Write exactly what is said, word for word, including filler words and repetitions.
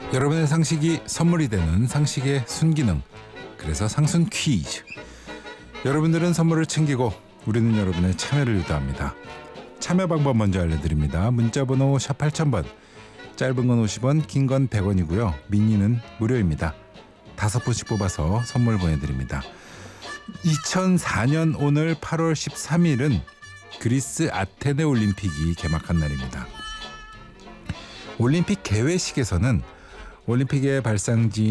여러분의 상식이 선물이 되는 상식의 순기능, 그래서 상순 퀴즈. 여러분들은 선물을 챙기고 우리는 여러분의 참여를 유도합니다. 참여 방법 먼저 알려드립니다. 문자번호 샵 팔천 번, 짧은 건 오십 원, 긴 건 백 원이고요. 미니는 무료입니다. 다섯 분씩 뽑아서 선물 보내드립니다. 이천사 년 오늘 팔월 십삼일은 그리스 아테네 올림픽이 개막한 날입니다. 올림픽 개회식에서는 올림픽의 발상지